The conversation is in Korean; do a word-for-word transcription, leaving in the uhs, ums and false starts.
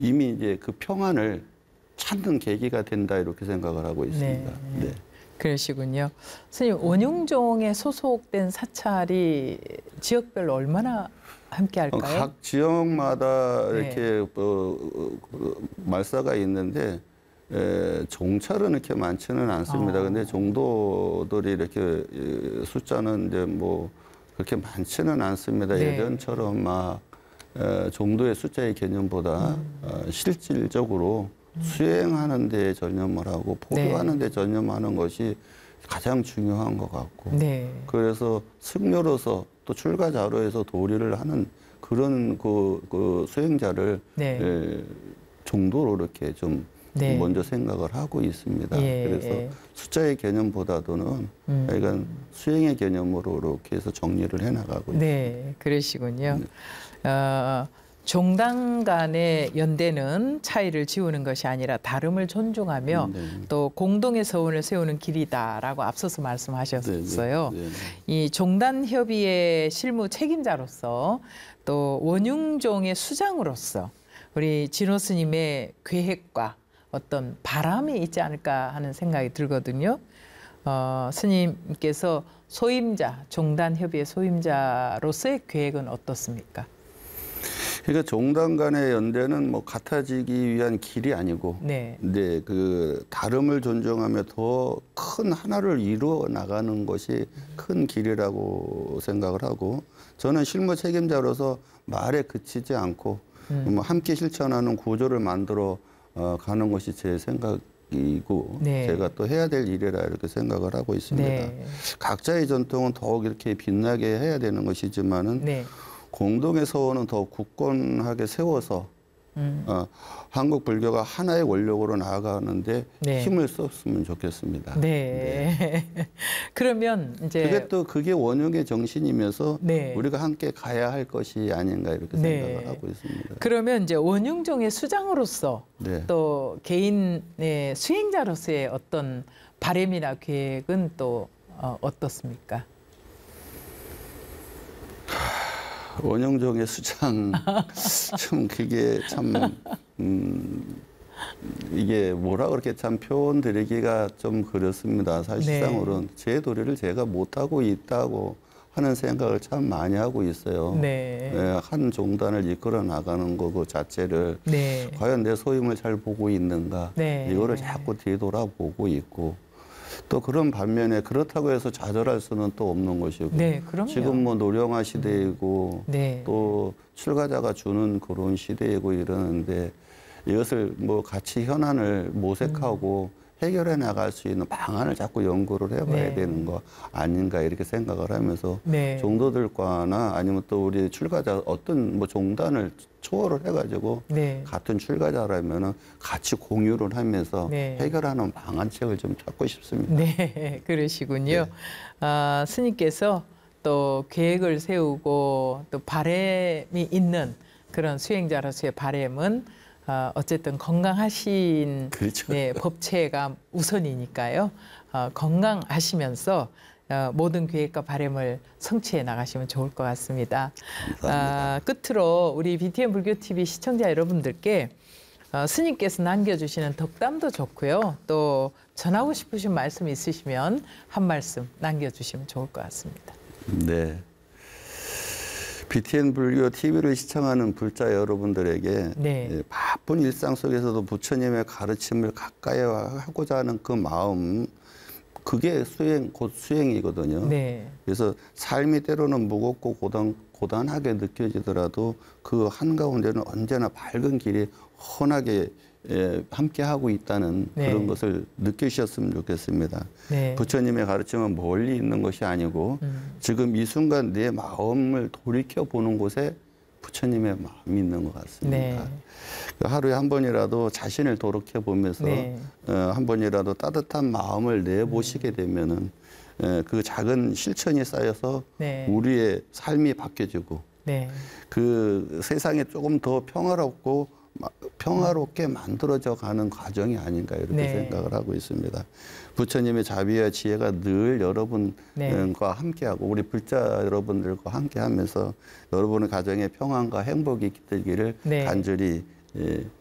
이미 이제 그 평안을 찾는 계기가 된다 이렇게 생각을 하고 있습니다. 네. 네. 그러시군요. 선생님, 원흉종에 소속된 사찰이 지역별로 얼마나 함께 할까요? 각 지역마다 이렇게 네. 어, 어, 말사가 있는데 에, 종찰은 이렇게 많지는 않습니다. 어. 근데 종도들이 이렇게 숫자는 이제 뭐 그렇게 많지는 않습니다. 네. 예전처럼 막 에, 종도의 숫자의 개념보다 음. 어, 실질적으로 음. 수행하는 데 전념을 하고 포교하는 네. 데 전념하는 것이 가장 중요한 것 같고 네. 그래서 승려로서 또 출가자로에서 도리를 하는 그런 그, 그 수행자를 네. 에, 종도로 이렇게 좀 네. 먼저 생각을 하고 있습니다. 예, 그래서 예. 숫자의 개념보다도는 음. 약간 수행의 개념으로 이렇게 해서 정리를 해나가고 네, 있습니다. 그러시군요. 네. 어, 종당 간의 연대는 차이를 지우는 것이 아니라 다름을 존중하며 네. 또 공동의 서원을 세우는 길이다라고 앞서서 말씀하셨어요. 네, 네, 네, 네. 이 종단 협의회 실무 책임자로서 또 원흉종의 수장으로서 우리 진호 스님의 계획과 어떤 바람이 있지 않을까 하는 생각이 들거든요. 어, 스님께서 소임자, 종단협의회 소임자로서의 계획은 어떻습니까? 그러니까 종단 간의 연대는 뭐 같아지기 위한 길이 아니고, 네. 네, 그 다름을 존중하며 더 큰 하나를 이루어 나가는 것이 큰 길이라고 생각을 하고, 저는 실무 책임자로서 말에 그치지 않고 음. 뭐 함께 실천하는 구조를 만들어 어, 가는 것이 제 생각이고 네. 제가 또 해야 될 일이라 이렇게 생각을 하고 있습니다. 네. 각자의 전통은 더욱 이렇게 빛나게 해야 되는 것이지만은 네. 공동의 서원은 더 굳건하게 세워서 음. 어, 한국 불교가 하나의 원력으로 나아가는데 네. 힘을 썼으면 좋겠습니다. 네. 네. 그러면 이제 그게 또 그게 원흉의 정신이면서 네. 우리가 함께 가야 할 것이 아닌가 이렇게 네. 생각을 하고 있습니다. 그러면 이제 원흉종의 수장으로서 네. 또 개인의 수행자로서의 어떤 바람이나 계획은 또 어, 어떻습니까? 원형종의 수장 참 그게 참 음, 이게 뭐라 그렇게 참 표현 드리기가 좀 그렇습니다. 사실상으로는 네. 제 도리를 제가 못하고 있다고 하는 생각을 참 많이 하고 있어요. 네. 네, 한 종단을 이끌어 나가는 거 그 자체를 네. 과연 내 소임을 잘 보고 있는가 네. 이거를 자꾸 뒤돌아보고 있고 또 그런 반면에 그렇다고 해서 좌절할 수는 또 없는 것이고 네, 지금 뭐 노령화 시대이고 네. 또 출가자가 주는 그런 시대이고 이러는데 이것을 뭐 같이 현안을 모색하고 음. 해결해 나갈 수 있는 방안을 자꾸 연구를 해봐야 네. 되는 거 아닌가 이렇게 생각을 하면서 네. 종도들과나 아니면 또 우리 출가자 어떤 뭐 종단을 초월을 해가지고 네. 같은 출가자라면은 같이 공유를 하면서 네. 해결하는 방안책을 좀 찾고 싶습니다. 네, 그러시군요. 네. 아, 스님께서 또 계획을 세우고 또 바람이 있는 그런 수행자로서의 바람은 어, 어쨌든 건강하신 그렇죠. 네, 법체가 우선이니까요. 어, 건강하시면서 어, 모든 계획과 바람을 성취해 나가시면 좋을 것 같습니다. 아, 끝으로 우리 비티엠 불교티비 시청자 여러분들께 어, 스님께서 남겨주시는 덕담도 좋고요. 또 전하고 싶으신 말씀 있으시면 한 말씀 남겨주시면 좋을 것 같습니다. 네. 비티엔 불교 티비를 시청하는 불자 여러분들에게 네. 바쁜 일상 속에서도 부처님의 가르침을 가까이 하고자 하는 그 마음, 그게 수행, 곧 수행이거든요. 네. 그래서 삶이 때로는 무겁고 고단, 고단하게 느껴지더라도 그 한가운데는 언제나 밝은 길이 훤하게 예, 함께하고 있다는 네. 그런 것을 느끼셨으면 좋겠습니다. 네. 부처님의 가르침은 멀리 있는 것이 아니고 음. 지금 이 순간 내 마음을 돌이켜보는 곳에 부처님의 마음이 있는 것 같습니다. 네. 하루에 한 번이라도 자신을 돌이켜보면서 네. 어, 한 번이라도 따뜻한 마음을 내보시게 되면은 예, 그 작은 실천이 쌓여서 네. 우리의 삶이 바뀌어지고 네. 그 세상에 조금 더 평화롭고 평화롭게 만들어져 가는 과정이 아닌가 이렇게 네. 생각을 하고 있습니다. 부처님의 자비와 지혜가 늘 여러분과 네. 함께하고 우리 불자 여러분들과 함께하면서 여러분의 가정에 평안과 행복이 깃들기를 네. 간절히 예,